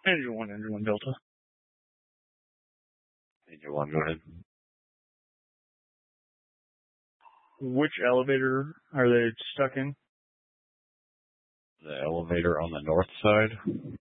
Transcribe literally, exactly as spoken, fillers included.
Engine one, engine one Delta. Engine one, go ahead. Which elevator are they stuck in? The elevator on the north side.